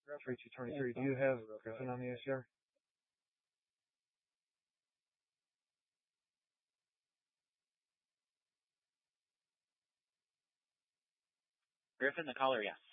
3223. Do you have Griffin on the ACR? Griffin, the caller, yes.